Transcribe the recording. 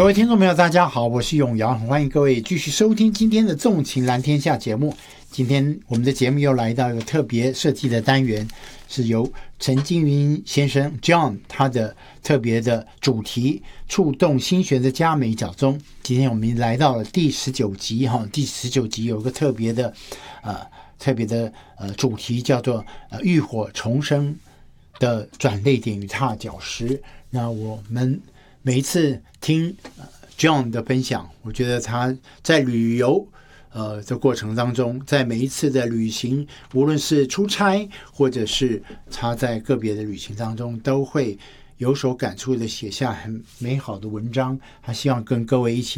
各位听众朋友大家好，我是永尧，很欢迎各位继续收听今天的纵情蓝天下节目。今天我们的节目又来到一个特别设计的单元，是由陈金云先生 John 他的特别的主题触动心弦的佳美角中。今天我们来到了第19集第19集有一个特别的主题叫做浴火重生的转捩点与踏脚石。那我们每一次听John 的分享，我觉得他在旅游的过程当中，在每一次的旅行，无论是出差或者是他在个别的旅行当中，都会有所感触的写下很美好的文章。他希望跟各位一起